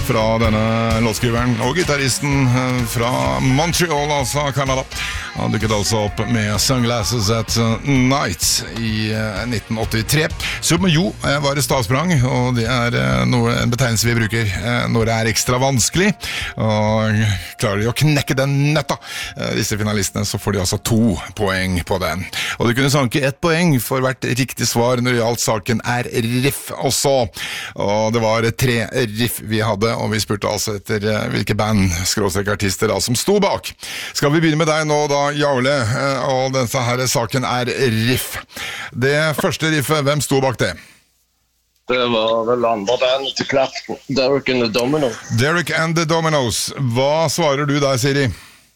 fra denne låtskriveren og gitaristen fra Montreal, altså Canada. Han dukket altså opp med Sunglasses at Night i 1983. Som jo var stavsprang, og det en betegnelse vi bruker når det ekstra vanskelig. Og klarer de å knekke den nøtta, disse finalistene, så får de altså 2 poeng på den. Og de kunne sanke 1 poeng for hvert riktig svar når det gjaldt saken riff også. Og det var 3 riff vi hadde, og vi spurte altså etter hvilke band, skråstrekartister da, som sto bak. Skal vi begynne med deg nå da, Jarle, og denne her saken riff. Det første riffet, hvem sto bak det? Det var vel andre band til Clapton, Derek and the Dominos. Derek and the Dominos. Hva svarer du der, Siri?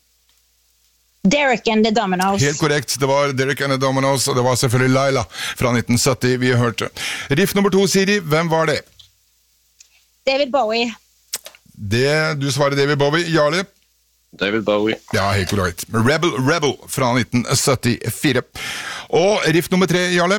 Derek and the Dominos. Helt korrekt, det var Derek and the Dominos, og det var selvfølgelig Laila fra 1970 vi hørte. Riff nummer 2, Siri, hvem var det? David Bowie. Du svarer David Bowie. Jarle? David Bowie. Ja, helt korrekt. Rebel fra 1974. Og riff nummer 3, Jarle?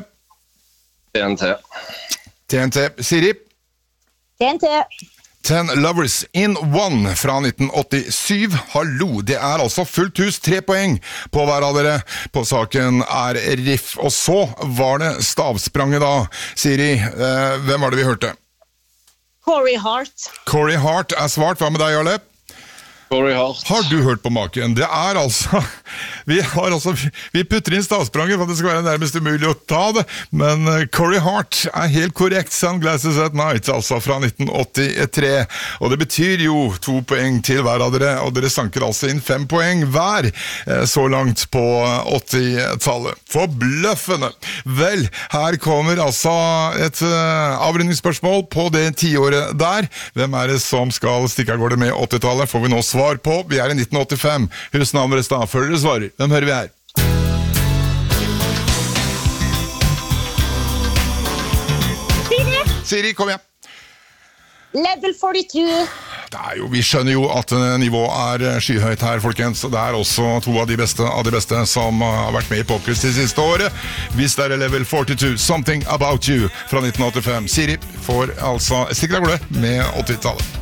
TNT. Siri? TNT. 10 Lovers in One fra 1987. Hallo, det altså fullt hus, 3 poeng på hver av dere på saken riff. Og så var det stavspranget da. Siri, hvem var det vi hørte? Corey Hart. Corey Hart svart. Hva med deg, Jarle? Corey Hart. Har du hørt på maken? Det altså vi putter inn stavspranger for at det skal være nærmest umulig å ta det, men Corey Hart helt korrekt. Sunglasses at Night, altså fra 1983, og det betyr jo 2 poeng til hver av dere, og dere sanker altså inn 5 poeng hver så langt på 80-tallet. Forbløffende! Vel, her kommer altså et avrundingsspørsmål på det 10-året der. Hvem det som skal stikke av gårde med 80-tallet? Får vi nå svar på. Vi i 1985. Husnavn deres da, før dere svarer. Hvem hører vi her? Siri, kom igjen. Level 42. Vi skjønner jo at nivået skyhøyt her, folkens. Det også 2 av de beste som har vært med i Popquiz det siste året. Hvis det Level 42, Something About You fra 1985. Siri får altså stikker av gårde med 80-tallet.